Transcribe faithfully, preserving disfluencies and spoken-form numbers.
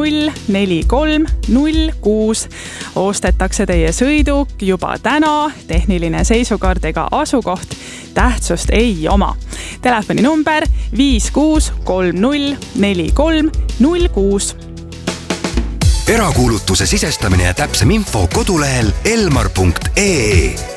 null neli kolm null kuus. Ostetakse teie sõiduk juba täna, tehniline seisukaart ega asukoht tähtsust ei oma. Telefoni number viis kuus kolm null neli kolm null kuus. Erakuulutuse sisestamine ja täpsem info kodulehel elmar punkt ee.